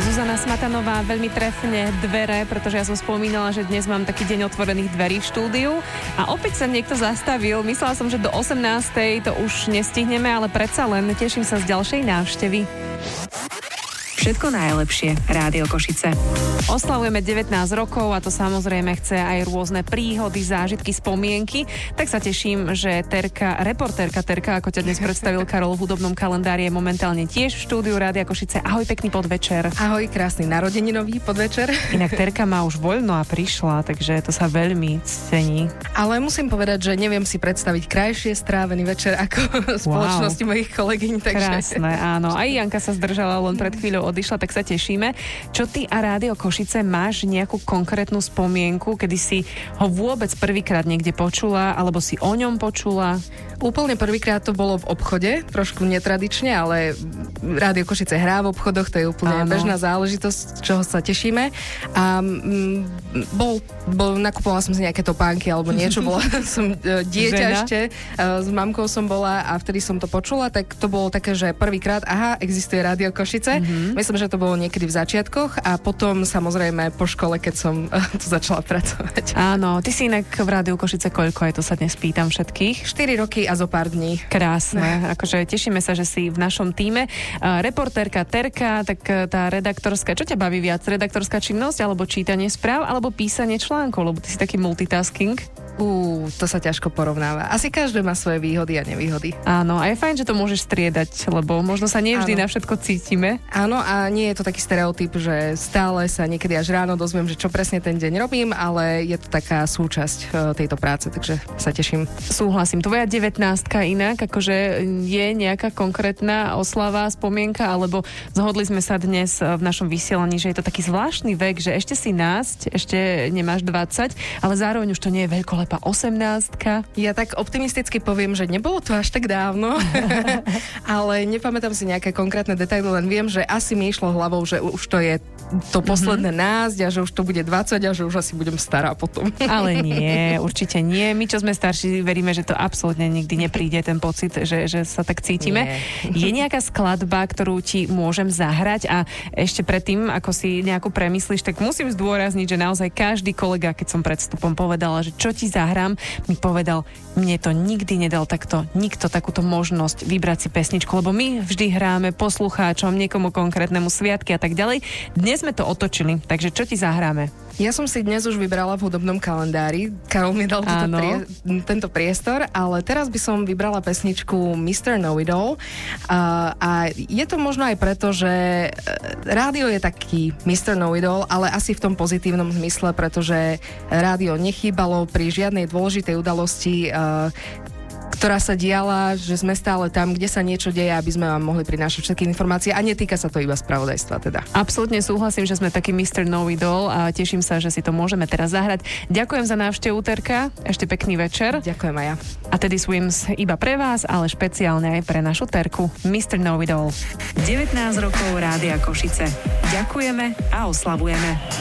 Zuzana Smatanová veľmi trefne dvere, pretože ja som spomínala, že dnes mám taký deň otvorených dverí v štúdiu a opäť sa niekto zastavil. Myslela som, že do 18:00 to už nestihneme, ale predsa len teším sa z ďalšej návštevy. Všetko najlepšie. Rádio Košice. Oslavujeme 19 rokov a to samozrejme chce aj rôzne príhody, zážitky, spomienky. Tak sa teším, že reportérka Terka, ako ťa dnes predstavil Karol v hudobnom kalendári, je momentálne tiež v štúdiu Rádia Košice. Ahoj, pekný podvečer. Ahoj, krásny narodeninový podvečer. Inak Terka má už voľno a prišla, takže to sa veľmi cení. Ale musím povedať, že neviem si predstaviť krajšie strávený večer ako spoločnosti mojich kolegyň. Takže... Krásne, áno. Aj Janka sa zdržala, len pred chvíľou odišla, tak sa tešíme. Čo ty a Rádio Košice, máš nejakú konkrétnu spomienku, kedy si ho vôbec prvýkrát niekde počula, alebo si o ňom počula? Úplne prvýkrát to bolo v obchode, trošku netradične, ale Rádio Košice hrá v obchodoch, to je úplne bežná záležitosť, čoho sa tešíme. A nakupovala som si nejaké topánky alebo niečo, bola som dieťa ešte, s mamkou som bola a vtedy som to počula, tak to bolo také, že prvýkrát, existuje Rádio Košice. Myslím, že to bolo niekedy v začiatkoch a potom samozrejme po škole, keď som tu začala pracovať. Áno, ty si inak v Rádiu Košice koľko, aj to sa dnes pýtam všetkých? 4 roky a zo pár dní. Krásne, akože tešíme sa, že si v našom tíme. Reportérka Terka, tak tá redaktorská, čo ťa baví viac? Redaktorská činnosť, alebo čítanie správ, alebo písanie článkov, lebo ty si taký multitasking? To sa ťažko porovnáva. Asi každé má svoje výhody a nevýhody. Áno, a je fajn, že to môžeš striedať, lebo možno sa nevždy na všetko cítime. Áno, a nie je to taký stereotyp, že stále sa niekedy až ráno dozviem, že čo presne ten deň robím, ale je to taká súčasť tejto práce, takže sa teším. Súhlasím. Tvoja 19-ka inak, akože je nejaká konkrétna oslava, spomienka, alebo zhodli sme sa dnes v našom vysielaní, že je to taký zvláštny vek, že ešte si násť, ešte nemáš 20, ale zároveň už to nie je veľkolepá 18-ka. Ja tak optimisticky poviem, že nebolo to až tak dávno, ale nepamätám si nejaké konkrétne detaily, len viem, že asi mi išlo hlavou, že už to je to posledné násť a že už to bude 20 a že už asi budem stará potom. Ale nie, určite nie. My, čo sme starší, veríme, že to absolútne nikdy nepríde, ten pocit, že sa tak cítime. Nie. Je nejaká skladba, ktorú ti môžem zahrať a ešte predtým, ako si nejakú premyslíš, tak musím zdôrazniť, že naozaj každý kolega, keď som pred vstupom povedala, že čo ti zahrám, mi povedal, mne to nikdy nedal nikto takúto možnosť vybrať si pesničku, lebo my vždy hráme poslucháčom, niekomu konkrétnemu sviatky a tak ďalej. Dnes sme to otočili, takže čo ti zahráme? Ja som si dnes už vybrala v hudobnom kalendári. Karol mi dal tento priestor, ale teraz by som vybrala pesničku Mr. Know-It-All. A je to možno aj preto, že rádio je taký Mr. Know-It-All, ale asi v tom pozitívnom zmysle, pretože rádio nechýbalo pri žiadnej dôležitej udalosti, ktorá sa diala, že sme stále tam, kde sa niečo deje, aby sme vám mohli prinášať všetky informácie a netýka sa to iba spravodajstva teda. Absolútne súhlasím, že sme taký Mr. Know-It-All a teším sa, že si to môžeme teraz zahrať. Ďakujem za návštevu, Terka. Ešte pekný večer. Ďakujem aj ja. A Teddy Swims iba pre vás, ale špeciálne aj pre našu Terku. Mr. Know-It-All. 19 rokov Rádia Košice. Ďakujeme a oslavujeme.